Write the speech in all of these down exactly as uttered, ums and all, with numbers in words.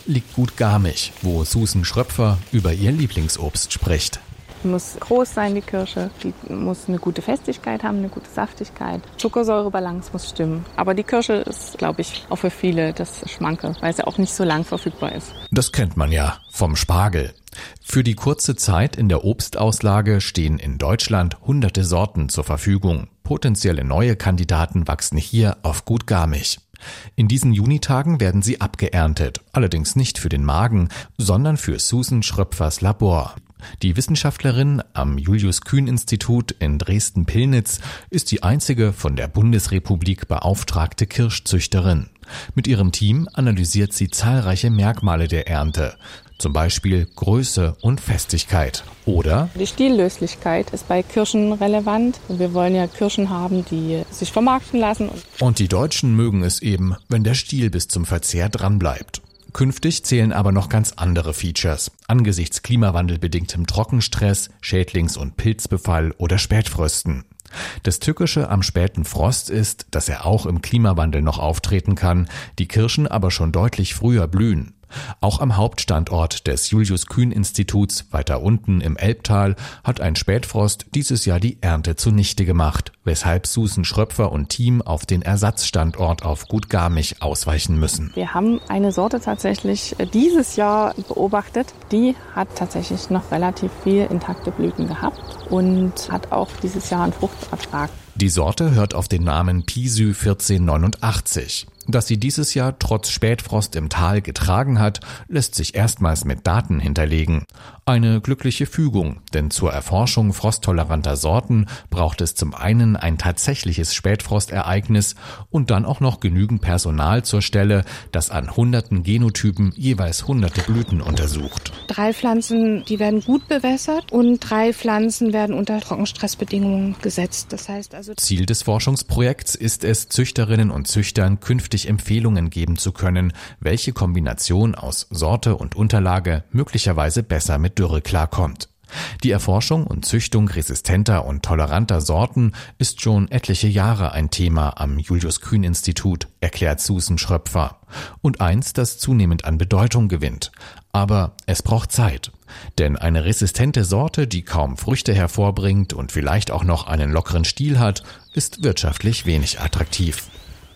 liegt Gut Garmisch, wo Susan Schröpfer über ihr Lieblingsobst spricht. Die muss groß sein, die Kirsche. Die muss eine gute Festigkeit haben, eine gute Saftigkeit. Zuckersäurebalance muss stimmen. Aber die Kirsche ist, glaube ich, auch für viele das Schmanke, weil sie auch nicht so lang verfügbar ist. Das kennt man ja vom Spargel. Für die kurze Zeit in der Obstauslage stehen in Deutschland hunderte Sorten zur Verfügung. Potenzielle neue Kandidaten wachsen hier auf Gut Garmisch. In diesen Junitagen werden sie abgeerntet, allerdings nicht für den Magen, sondern für Susan Schröpfers Labor. Die Wissenschaftlerin am Julius-Kühn-Institut in Dresden-Pillnitz ist die einzige von der Bundesrepublik beauftragte Kirschzüchterin. Mit ihrem Team analysiert sie zahlreiche Merkmale der Ernte, zum Beispiel Größe und Festigkeit. Oder die Stiellöslichkeit ist bei Kirschen relevant. Wir wollen ja Kirschen haben, die sich vermarkten lassen. Und die Deutschen mögen es eben, wenn der Stiel bis zum Verzehr dranbleibt. Künftig zählen aber noch ganz andere Features. Angesichts klimawandelbedingtem Trockenstress, Schädlings- und Pilzbefall oder Spätfrösten. Das Tückische am späten Frost ist, dass er auch im Klimawandel noch auftreten kann, die Kirschen aber schon deutlich früher blühen. Auch am Hauptstandort des Julius-Kühn-Instituts weiter unten im Elbtal hat ein Spätfrost dieses Jahr die Ernte zunichte gemacht, weshalb Susan Schröpfer und Team auf den Ersatzstandort auf Gut Garmisch ausweichen müssen. Wir haben eine Sorte tatsächlich dieses Jahr beobachtet, die hat tatsächlich noch relativ viel intakte Blüten gehabt und hat auch dieses Jahr einen Fruchtertrag. Die Sorte hört auf den Namen Pisy vierzehn neunundachtzig. Dass sie dieses Jahr trotz Spätfrost im Tal getragen hat, lässt sich erstmals mit Daten hinterlegen. Eine glückliche Fügung, denn zur Erforschung frosttoleranter Sorten braucht es zum einen ein tatsächliches Spätfrostereignis und dann auch noch genügend Personal zur Stelle, das an hunderten Genotypen jeweils hunderte Blüten untersucht. Drei Pflanzen, die werden gut bewässert und drei Pflanzen werden unter Trockenstressbedingungen gesetzt. Das heißt also Ziel des Forschungsprojekts ist es, Züchterinnen und Züchtern künftig Empfehlungen geben zu können, welche Kombination aus Sorte und Unterlage möglicherweise besser mit Dürre klarkommt. Die Erforschung und Züchtung resistenter und toleranter Sorten ist schon etliche Jahre ein Thema am Julius-Kühn-Institut, erklärt Susan Schröpfer. Und eins, das zunehmend an Bedeutung gewinnt. Aber es braucht Zeit. Denn eine resistente Sorte, die kaum Früchte hervorbringt und vielleicht auch noch einen lockeren Stiel hat, ist wirtschaftlich wenig attraktiv.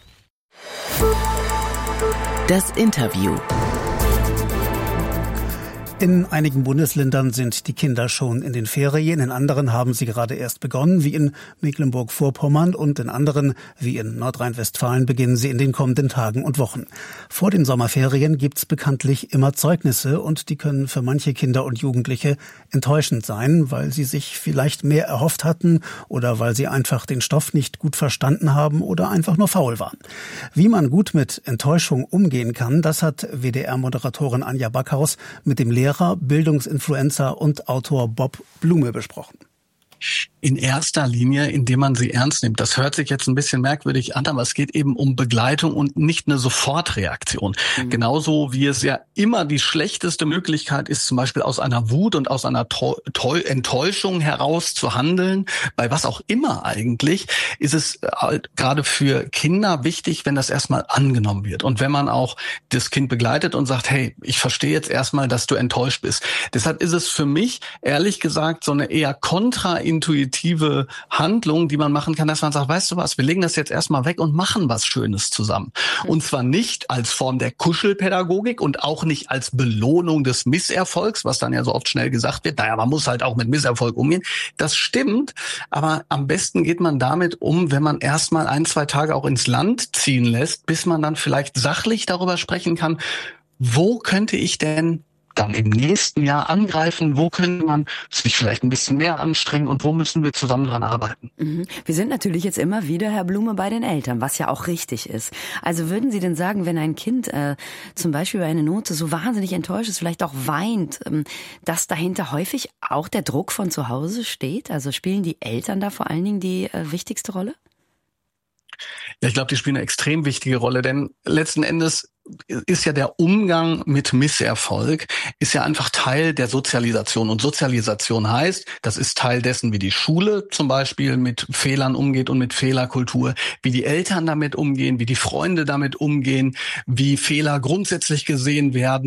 Das Interview. In einigen Bundesländern sind die Kinder schon in den Ferien, in anderen haben sie gerade erst begonnen, wie in Mecklenburg-Vorpommern, und in anderen, wie in Nordrhein-Westfalen, beginnen sie in den kommenden Tagen und Wochen. Vor den Sommerferien gibt's bekanntlich immer Zeugnisse und die können für manche Kinder und Jugendliche enttäuschend sein, weil sie sich vielleicht mehr erhofft hatten oder weil sie einfach den Stoff nicht gut verstanden haben oder einfach nur faul waren. Wie man gut mit Enttäuschung umgehen kann, das hat W D R-Moderatorin Anja Backhaus mit dem Lehrer, Bildungsinfluencer und Autor Bob Blume besprochen. In erster Linie, indem man sie ernst nimmt. Das hört sich jetzt ein bisschen merkwürdig an, aber es geht eben um Begleitung und nicht eine Sofortreaktion. Mhm. Genauso wie es ja immer die schlechteste Möglichkeit ist, zum Beispiel aus einer Wut und aus einer Enttäuschung heraus zu handeln, bei was auch immer eigentlich, ist es halt gerade für Kinder wichtig, wenn das erstmal angenommen wird. Und wenn man auch das Kind begleitet und sagt, hey, ich verstehe jetzt erstmal, dass du enttäuscht bist. Deshalb ist es für mich, ehrlich gesagt, so eine eher kontraintuitive Handlung, die man machen kann, dass man sagt, weißt du was, wir legen das jetzt erstmal weg und machen was Schönes zusammen. Und zwar nicht als Form der Kuschelpädagogik und auch nicht als Belohnung des Misserfolgs, was dann ja so oft schnell gesagt wird, naja, man muss halt auch mit Misserfolg umgehen. Das stimmt, aber am besten geht man damit um, wenn man erstmal ein, zwei Tage auch ins Land ziehen lässt, bis man dann vielleicht sachlich darüber sprechen kann, wo könnte ich denn dann im nächsten Jahr angreifen, wo könnte man sich vielleicht ein bisschen mehr anstrengen und wo müssen wir zusammen dran arbeiten. Mhm. Wir sind natürlich jetzt immer wieder, Herr Blume, bei den Eltern, was ja auch richtig ist. Also würden Sie denn sagen, wenn ein Kind äh, zum Beispiel bei einer Note so wahnsinnig enttäuscht ist, vielleicht auch weint, ähm, dass dahinter häufig auch der Druck von zu Hause steht? Also spielen die Eltern da vor allen Dingen die äh, wichtigste Rolle? Ja, ich glaube, die spielen eine extrem wichtige Rolle, denn letzten Endes ist ja der Umgang mit Misserfolg, ist ja einfach Teil der Sozialisation. Und Sozialisation heißt, das ist Teil dessen, wie die Schule zum Beispiel mit Fehlern umgeht und mit Fehlerkultur, wie die Eltern damit umgehen, wie die Freunde damit umgehen, wie Fehler grundsätzlich gesehen werden.